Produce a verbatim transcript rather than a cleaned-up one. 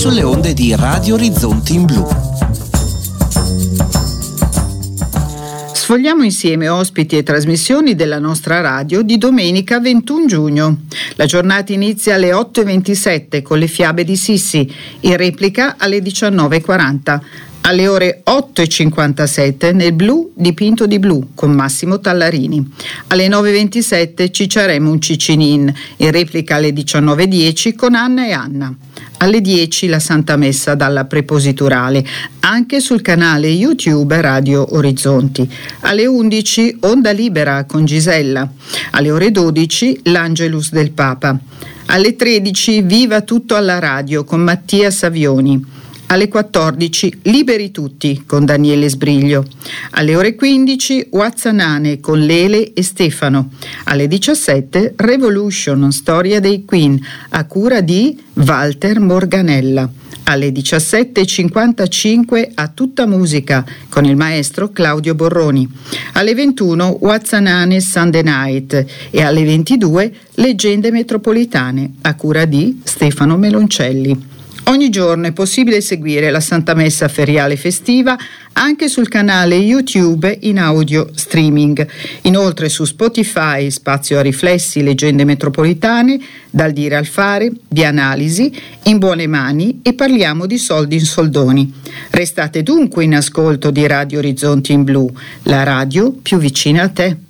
sulle onde di Radio Orizzonti in Blu. Sfogliamo insieme ospiti e trasmissioni della nostra radio di domenica ventuno giugno. La giornata inizia alle otto e ventisette con le fiabe di Sissi, in replica alle diciannove e quaranta. Alle ore otto e cinquantasette nel blu dipinto di blu con Massimo Tallarini. Alle nove e ventisette Cicciaremo un Ciccinin, in replica alle diciannove e dieci con Anna e Anna. Alle dieci la Santa Messa dalla Prepositurale, anche sul canale YouTube Radio Orizzonti. Alle undici Onda Libera con Gisella. Alle ore dodici l'Angelus del Papa. Alle tredici Viva tutto alla radio con Mattia Savioni. Alle quattordici Liberi tutti con Daniele Sbriglio. Alle ore quindici Wazzanane con Lele e Stefano. Alle diciassette Revolution, storia dei Queen, a cura di Walter Morganella. Alle diciassette e cinquantacinque A tutta musica con il maestro Claudio Borroni. Alle ventuno Wazzanane Sunday Night e alle ventidue Leggende metropolitane a cura di Stefano Meloncelli. Ogni giorno è possibile seguire la Santa Messa feriale festiva anche sul canale YouTube in audio streaming. Inoltre su Spotify, spazio a riflessi, leggende metropolitane, dal dire al fare, di analisi, in buone mani e parliamo di soldi in soldoni. Restate dunque in ascolto di Radio Orizzonti in Blu, la radio più vicina a te.